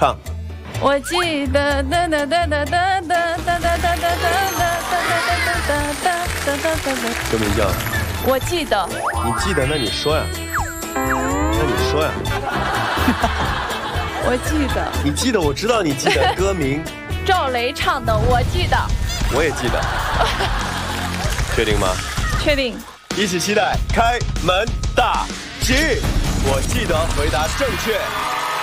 唱。 我记得哒哒哒哒哒哒哒哒哒哒哒哒哒哒。 歌名叫？ 我记得。 你记得？那你说呀？那你说呀？ 我记得。 你记得？我知道你记得。歌名？ 赵雷唱的《我记得》。 我也记得。确定吗？ 确定。 一起期待开门大吉。我记得，回答正确。